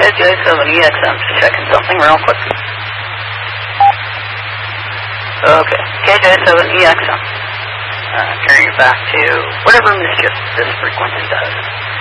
KJ7EXM, just checking something real quick. Okay, KJ7EXM. Turning it back to whatever mischief this frequency does.